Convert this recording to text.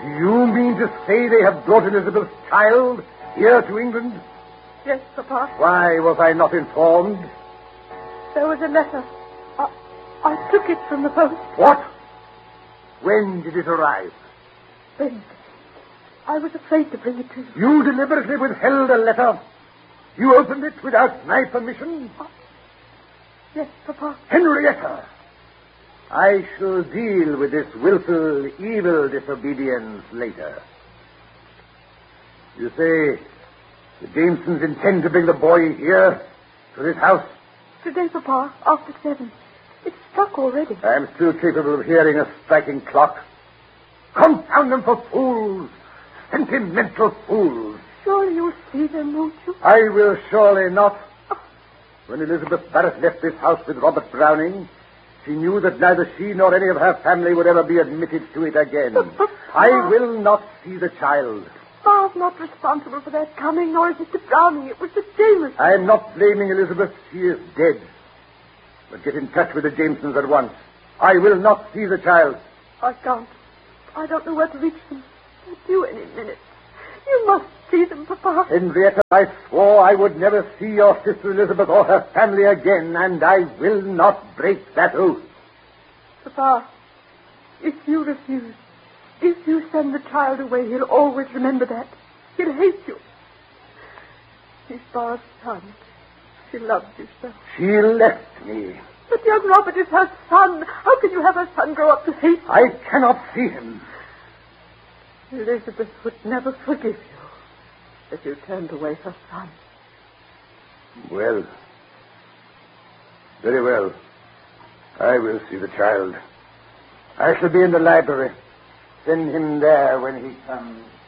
Do you mean to say they have brought Elizabeth's child here to England? Yes, Papa. Why was I not informed? There was a letter. I took it from the post. What? When did it arrive? Wednesday. I was afraid to bring it to you. You deliberately withheld a letter. You opened it without my permission? Yes, Papa. Henrietta, I shall deal with this willful, evil disobedience later. You say the Jamesons intend to bring the boy here, to this house? Today, Papa, after 7. It's struck already. I am still capable of hearing a striking clock. Confound them for fools! Sentimental fools! Surely you'll see them, won't you? I will surely not. When Elizabeth Barrett left this house with Robert Browning, she knew that neither she nor any of her family would ever be admitted to it again. I will not see the child. Papa's not responsible for their coming, nor is Mr. Browning. It was the Jamesons. I am not blaming Elizabeth. She is dead. But get in touch with the Jamesons at once. I will not see the child. I can't. I don't know where to reach them. They're due any minute. You must see them, Papa. Henrietta, I swore I would never see your sister Elizabeth or her family again, and I will not break that oath. Papa, if you refuse, if you send the child away, he'll always remember that. He'll hate you. He's Bar's son. She loves you so. She left me. But young Robert is her son. How can you have her son grow up to hate you? I cannot see him. Elizabeth would never forgive you if you turned away her son. Well, very well. I will see the child. I shall be in the library. Send him there when he comes.